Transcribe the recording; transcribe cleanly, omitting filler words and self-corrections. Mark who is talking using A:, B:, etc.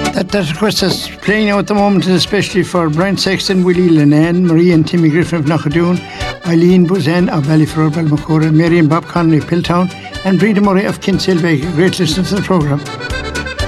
A: That request is playing now at the moment, especially for Brian Sexton, Willie Lennon, Marie and Timmy Griffin of Knockhadoon, Eileen Buzan of Ballyflor, Balmacora, Mary and Bob Connolly of Pilltown, and Breda Murray of Kinsale Bay. Great listeners to the programme.